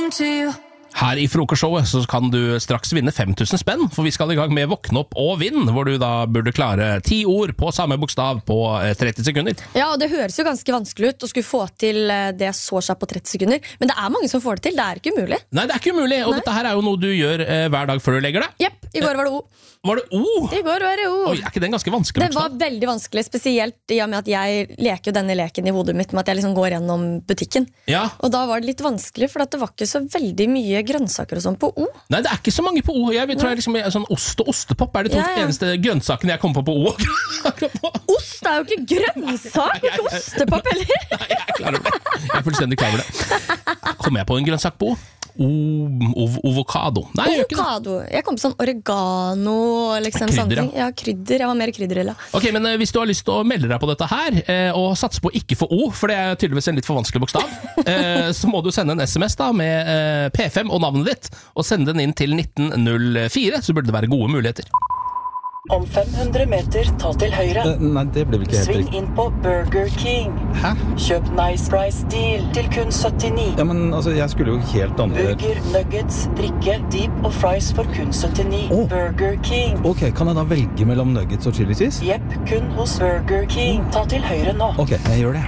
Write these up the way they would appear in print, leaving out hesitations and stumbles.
Her i frokostshowet så kan du straks vinne 5000 spenn, for vi skal i gang med Våkne opp og vinn, hvor du da burde klare 10 ord på samme bokstav på 30 sekunder. Ja, og det høres jo ganske vanskelig ut å skulle få til det så kjapt på 30 sekunder, men det er mange som får det til, det er ikke umulig. Nei, det er ikke umulig, og dette her er jo noe du gjør hver dag før du legger deg. Jepp, i går var det O. Var det O? I går var det O. Oi, er ikke den ganske vanskelig? Det var veldig vanskelig, spesielt i og med at jeg leker jo denne leken i hodet mitt med at jeg liksom går gjennom butikken. Ja. Og da var det litt vanskelig, for det var ikke så veldig mye grønnsaker og sånn på O. Nei, det er ikke så mange på O. Jeg tror liksom, sånn ost og ostepop er de to eneste grønnsakene jeg kommer på O. Ost er jo ikke grønnsak, ikke ostepop heller. Nei, jeg er klar over det. Jeg er fullstendig klar over det. Kommer jeg på en grønnsak på O? Avokado. Nei, jeg gjør ikke det. Jeg kom på sånn oregano liksom, krydder, ja, krydder. Jeg var mer krydder. Ok, men hvis du har lyst til å melde deg på dette her og satse på ikke få O, for det er tydeligvis en litt for vanskelig bokstav, så må du sende en SMS da med P5 og navnet ditt, og sende den inn til 1904, så burde det være gode muligheter. Om 500 meter, ta til høyre. Nei, det ble vel ikke helt Sving riktig. inn på Burger King. Hæ? Kjøp Nice Price Deal til kun 79. Ja, men altså, jeg skulle jo helt andre... Burger, nuggets, drikke, deep og fries for kun 79. Burger King. Ok, kan jeg da velge mellom nuggets og chili cheese? Jepp, kun hos Burger King. Ta til høyre nå. Ok, jeg gjør det.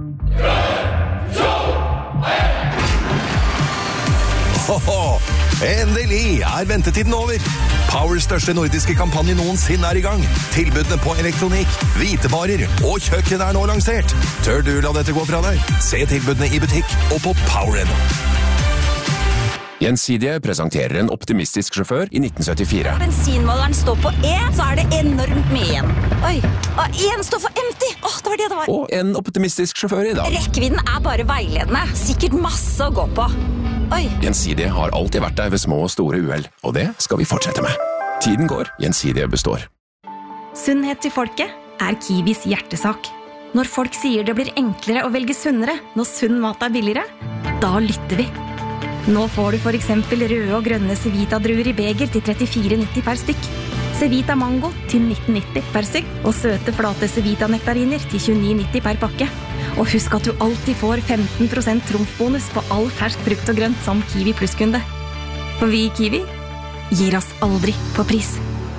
Hoho! Endelig er ventetiden over. Powers største nordiske kampanje noensinne er i gang. Tilbudene på elektronikk, hvitebarer og kjøkken er nå lansert. Tør du la dette gå fra deg? Se tilbudene i butikk og på Power.no. Gjensidige presenterer en optimistisk sjåfør i 1974. Bensinmåleren står på E, så er det enormt mye igjen. Oi, og en står for empty. Det var det det var. Og en optimistisk sjåfør i dag. Rekkevidden er bare veiledende. Sikkert masse å gå på. Oi. Gjensidige har alltid vært der ved små og store uheld, og det skal vi fortsette med. Tiden går, Gjensidige består. Sunnhet til folket er Kiwis hjertesak. Når folk sier det blir enklere å velge sunnere når sunn mat er billigere, da lytter vi. Nå får du for eksempel røde og grønne Cevita-druer i beger til 34,90 per stykk. Cevita Mango til 19,90 per stykk, og søte flate Cevita-nektariner til 29,90 per pakke. Og husk at du alltid får 15% trumfbonus på all fersk frukt og grønt som Kiwi Plus-kunde. For vi i Kiwi gir oss aldri på pris.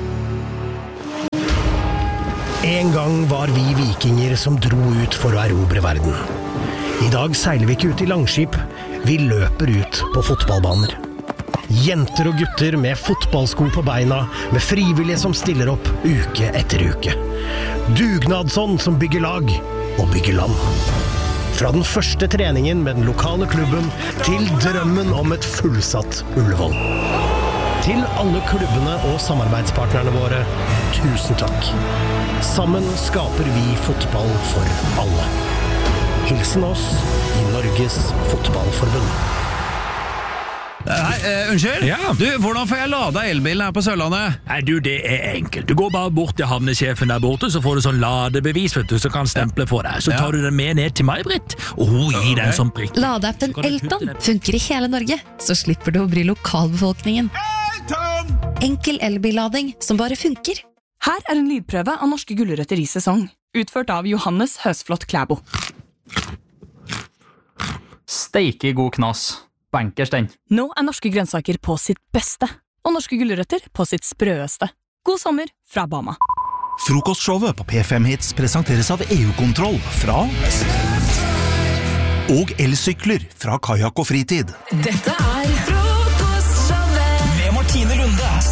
En gang var vi vikinger som dro ut for å erobre verden. I dag seiler vi ikke ut i langskip, vi løper ut på fotballbaner. Jenter og gutter med fotballsko på beina, med frivillige som stiller opp uke etter uke. Dugnadsånd som bygger lag og bygger land. Fra den første treningen med den lokale klubben til drømmen om et fullsatt Ullevål. Til alle klubbene og samarbeidspartnerne våre, tusen takk. Sammen skaper vi fotball for alle. Hilsen oss i Norges Fotballforbund. Hei, unnskyld? Ja. Du, hvordan får jeg lada elbilen her på Sørlandet? Nei, du, det er enkelt. Du går bare bort til havnesjefen der borte, så får du sånn ladebevis, vet du, som kan stemple for deg. Så tar du den med ned til May-Britt, og hun gir deg en sånn prikk. Ladeappen Elton funker i hele Norge, så slipper du å bry lokalbefolkningen. Elton! Enkel elbillading som bare funker. Her er en lydprøve av norske gulrøtter i sesong, utført av Johannes Høsflot Klæbo. Steike god knas. Bankers den. Nå er norske grønnsaker på sitt beste, og norske gulrøtter på sitt sprøeste. God sommer fra Bama. Frokostshowet på P5 Hits presenteres av EU-kontroll fra og elsykler fra Kajak og Fritid. Dette er